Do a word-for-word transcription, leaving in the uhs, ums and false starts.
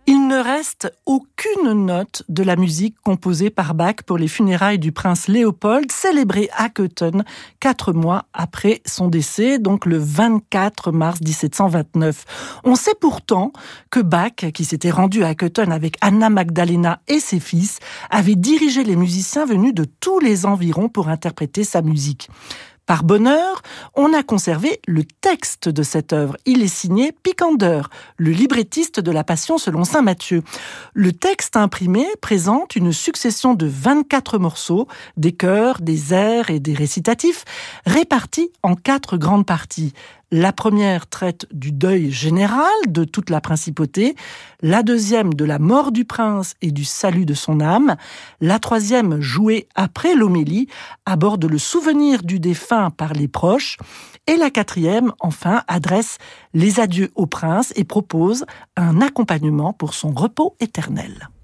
Il ne reste aucune note de la musique composée par Bach pour les funérailles du prince Léopold, célébré à Köthen quatre mois après son décès, donc le vingt-quatre mars dix-sept cent vingt-neuf. On sait pourtant que Bach, qui s'était rendu à Köthen avec Anna Magdalena et ses fils, avait dirigé les musiciens venus de tous les environs pour interpréter sa musique. Par bonheur, on a conservé le texte de cette œuvre. Il est signé Picander, le librettiste de la Passion selon saint Matthieu. Le texte imprimé présente une succession de vingt-quatre morceaux, des chœurs, des airs et des récitatifs, répartis en quatre grandes parties. La première traite du deuil général de toute la principauté, la deuxième de la mort du prince et du salut de son âme, la troisième, jouée après l'homélie, aborde le souvenir du défunt par les proches, et la quatrième, enfin, adresse les adieux au prince et propose un accompagnement pour son repos éternel.